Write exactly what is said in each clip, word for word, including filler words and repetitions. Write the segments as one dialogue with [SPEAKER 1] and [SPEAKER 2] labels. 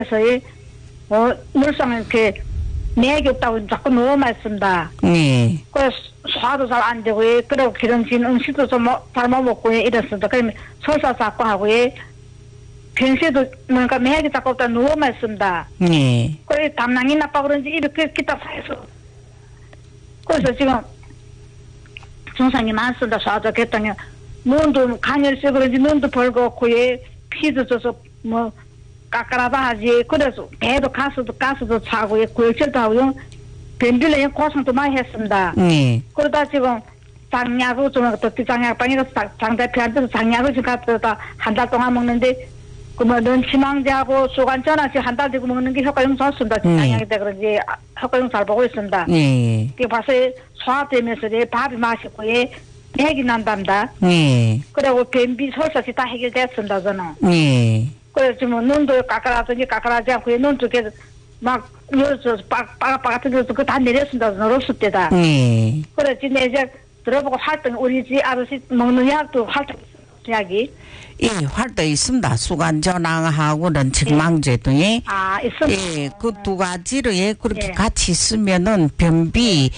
[SPEAKER 1] 그래서 어, 물상 이렇게 내기 없다고 자꾸 너무 말씀다.
[SPEAKER 2] 네.
[SPEAKER 1] 그래서 소화도 잘 안 되고, 예. 그리고 기름진 음식도 좀 잘 못 먹고, 예. 이랬습니다. 그러면 설사 자꾸 하고, 예. 평소에도 뭔가 매기 자꾸 없다 너무 말씀다.
[SPEAKER 2] 네.
[SPEAKER 1] 그래, 담낭이 나빠 그런지 이렇게 기타 사해서. 그래서 지금 증상이 많습니다. 소화도 했더니, 눈도 간열세 그런지 눈도 벌겋고, 예. 피도 져서 뭐, 까까라다 하지. 그래서 배도 가스도 가스도 차고 고혈혈도 하고 변비를 고생도 많이 했습니다.
[SPEAKER 2] 네.
[SPEAKER 1] 그러다 지금 장약을 좀 어떻게 장약방에서 장 대표한테서 장약을 지금 갖다 한 달 동안 먹는데 그뭐 넌치망제하고 수관전화 지금 한 달 되고 먹는 게 효과용 좋습니다.
[SPEAKER 2] 네.
[SPEAKER 1] 장약이 돼 그런지 효과용 잘 보고 있습니다.
[SPEAKER 2] 네.
[SPEAKER 1] 그 봐서 소화되면서 밥이 맛있고 예 핵이 난답니다.
[SPEAKER 2] 네.
[SPEAKER 1] 그리고 변비 설사시 다 해결됐습니다. 저는.
[SPEAKER 2] 네.
[SPEAKER 1] 그래서 지금 눈도 까까라더니 까까라지 않고 눈도 계속 막 열어서 빠가빠가 같은 것도 그거 다 내렸습니다. 어렸을 때다.
[SPEAKER 2] 네.
[SPEAKER 1] 그래서 지금 이제 들어보고 활동 우리 집 아저씨 먹는 약도 활동 약이.
[SPEAKER 2] 예, 활도 있습니다. 수간전황하고 런칭망제도 예.
[SPEAKER 1] 아 있습니다.
[SPEAKER 2] 예, 그 두 가지로 예 그렇게
[SPEAKER 1] 예.
[SPEAKER 2] 같이 쓰면은 변비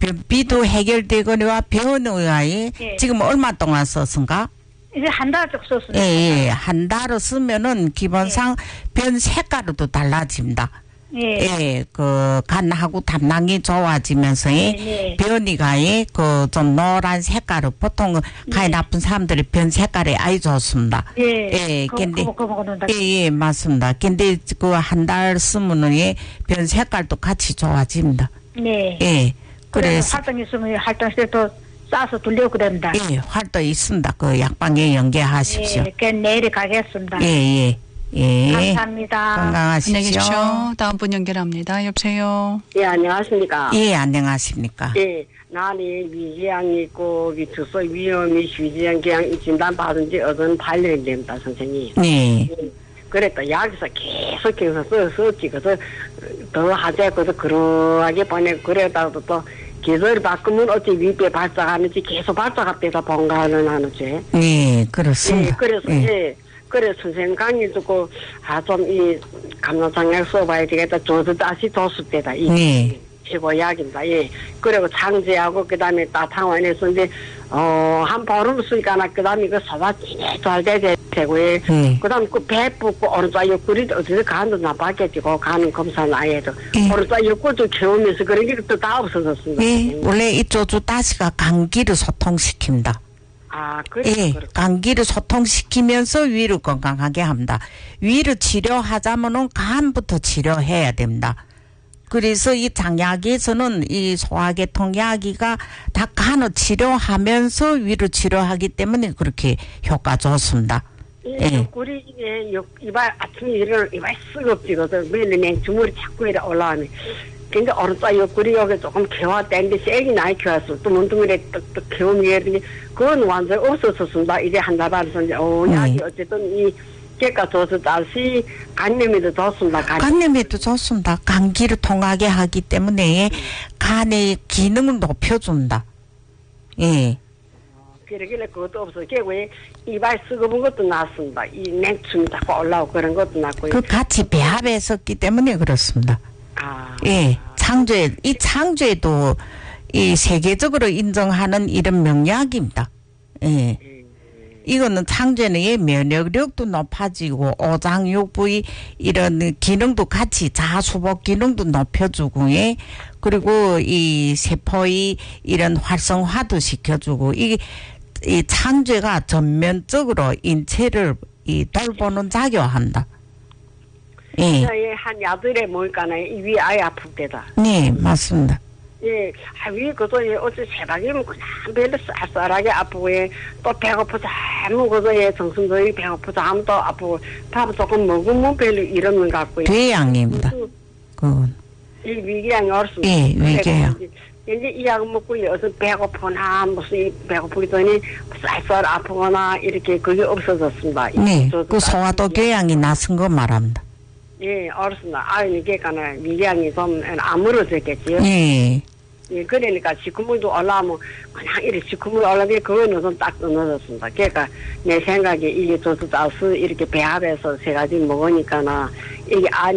[SPEAKER 2] 변비도 해결되거니와 변의와에
[SPEAKER 1] 예.
[SPEAKER 2] 지금 얼마 동안 썼은가?
[SPEAKER 1] 이제 한 달 쪽 썼습니다.
[SPEAKER 2] 예, 예. 한 달을 쓰면은 기본상 변 색깔도 달라집니다.
[SPEAKER 1] 예.
[SPEAKER 2] 예, 그 간하고 담낭이 좋아지면서 예,
[SPEAKER 1] 네.
[SPEAKER 2] 변이가 예, 그 좀 노란 색깔을 보통 가에 나쁜 사람들이 변 색깔이 아주 좋습니다.
[SPEAKER 1] 예.
[SPEAKER 2] 예,
[SPEAKER 1] 그거,
[SPEAKER 2] 근데
[SPEAKER 1] 그거, 그거 먹는다.
[SPEAKER 2] 예, 예, 맞습니다. 근데 그 한 달 쓰면은 예, 변 색깔도 같이 좋아집니다.
[SPEAKER 1] 네.
[SPEAKER 2] 예,
[SPEAKER 1] 그래서
[SPEAKER 2] 그래서
[SPEAKER 1] 활동 있으면 활동실 또 싸서 돌려 그런다.
[SPEAKER 2] 예, 활도 있습니다. 그 약방에 연계하십시오.
[SPEAKER 1] 예, 그 내일 가겠습니다.
[SPEAKER 2] 예, 예, 예.
[SPEAKER 1] 감사합니다.
[SPEAKER 2] 건강하십시오.
[SPEAKER 3] 안녕히 계십시오. 다음 분 연결합니다. 여보세요.
[SPEAKER 4] 예, 안녕하십니까.
[SPEAKER 2] 예, 안녕하십니까.
[SPEAKER 4] 예, 나는 위궤양이 있고, 위투소 위험이 휴지양궤양 진단받은 지 어떤 팔 년 됩니다, 선생님.
[SPEAKER 2] 네.
[SPEAKER 4] 예, 그랬다. 약에서 계속해서 써서 찍어서 더 하자고도 그러하게 보내고, 그러다도 또 계절 바꾸면 어찌 위배 발작하는지 계속 발작할 때가 본가는 하는지.
[SPEAKER 2] 네, 그렇습니다.
[SPEAKER 4] 예, 그래서,
[SPEAKER 2] 예.
[SPEAKER 4] 예. 그래, 선생님 강의 듣고, 아, 좀, 이, 감염장약 써봐야 되겠다. 저도 다시 줬을 때다. 이,
[SPEAKER 2] 네.
[SPEAKER 4] 최고약입니다. 예. 그리고 창제하고, 그 다음에 따탕원에서 이제, 어, 한 보름 쓰니까, 그 다음에 그 소화 잘 돼야 되고, 예.
[SPEAKER 2] 네.
[SPEAKER 4] 그 다음에 그 배 붓고, 오른쪽 옆구리 어디서 가는 나빠겠지, 그 가는 검사는 아예도.
[SPEAKER 2] 예.
[SPEAKER 4] 오른쪽 옆구리도 채우면서 그런 게 또 다 없어졌습니다.
[SPEAKER 2] 예, 원래 이 조주다시가 감기를 소통시킵니다.
[SPEAKER 4] 아, 그래.
[SPEAKER 2] 예,
[SPEAKER 4] 그렇구나.
[SPEAKER 2] 감기를 소통시키면서 위를 건강하게 합니다. 위를 치료하자면은 간부터 치료해야 됩니다. 그래서 이 장약에서는 이 소화계통 약이가 다 간을 치료하면서 위를 치료하기 때문에 그렇게 효과 좋습니다.
[SPEAKER 4] 예,
[SPEAKER 2] 예.
[SPEAKER 4] 옆구리 이게 옆 이발 아침에 일어나 이발 쓰겁지거든. 매일 냉주물이 자꾸 이래 올라오네. 근데 오른쪽 옆구리 여기 조금 개화된데 세게 나이 개왔어. 또 문둥이에 떡떡 개우면 그건 완전 없어졌습니다. 이제 한 달 반에서 이제 어 약이
[SPEAKER 2] 네.
[SPEAKER 4] 어쨌든 이 개가 줘서 다시 간염에도 좋습니다. 간.
[SPEAKER 2] 간염에도 좋습니다. 감기를 통하게 하기 때문에 간의 기능을 높여준다. 예.
[SPEAKER 4] 그러길래 그것도 없어. 결국에 이발 쓰고본 것도 났습니다. 이 냉춤이 자꾸 올라오고 그런 것도 났고요.
[SPEAKER 2] 그 같이 배합했었기 때문에 그렇습니다.
[SPEAKER 4] 아.
[SPEAKER 2] 예. 창조에, 이 창조에도 이 세계적으로 인정하는 이런 명약입니다. 예. 이거는 창조에는 예, 면역력도 높아지고 오장육부의 이런 기능도 같이 자수복 기능도 높여주고 예. 그리고 이 세포의 이런 활성화도 시켜주고 이, 이 창조가 전면적으로 인체를 이 돌보는 작용한다. 예.
[SPEAKER 4] 예, 한 야들에 뭘까나 위 아예 아플 때다.
[SPEAKER 2] 네, 맞습니다.
[SPEAKER 4] 예, 아, 위 그저 예, 어째 새벽이면 그냥 별로 쌀쌀하게 아프고 예, 또 배고프자 하면 그저 예, 정신적이 배고프자 하면 또 아프고 밥 조금 먹으면 별로 이런 것 같고.
[SPEAKER 2] 궤양입니다. 그건.
[SPEAKER 4] 이 위궤양이 어렵습니다.
[SPEAKER 2] 예, 위궤양.
[SPEAKER 4] 이제 이 약 먹고 어서 배고프나 무슨 배고프기 전에 쌀쌀 아프거나 이렇게 그게 없어졌습니다.
[SPEAKER 2] 네, 그 소화도 궤양이 나선 거 말합니다.
[SPEAKER 4] 예, 어렵습니다. 아유, 이게 가나 위궤양이 좀 아물어졌겠지요.
[SPEAKER 2] 예.
[SPEAKER 4] 예, 그러니까 시커물도 올라오면 그냥 이렇게 시커물 올라오면 그거는 좀 딱 끊어졌습니다. 그러니까 내 생각에 이게 저도 다스 이렇게 배합해서 세 가지 먹으니까나 이게 안